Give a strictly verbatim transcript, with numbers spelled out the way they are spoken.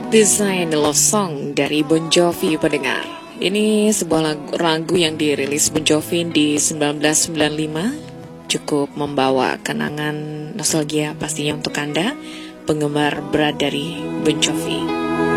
Design Love Song dari Bon Jovi pendengar. Ini sebuah lagu, lagu yang dirilis Bon Jovi di seribu sembilan ratus sembilan puluh lima. Cukup membawa kenangan nostalgia pastinya untuk Anda penggemar berat dari Bon Jovi.